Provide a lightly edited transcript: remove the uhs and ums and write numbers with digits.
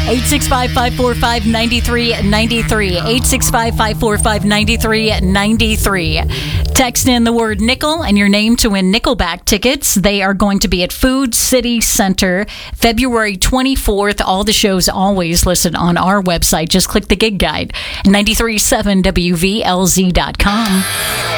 865-545-9393. 865-545-9393. Text in the word nickel and your name to win Nickelback tickets. They are going to be at Food City Center February 24th. All the shows always listed on our website. Just click the gig guide, 937wvlz.com.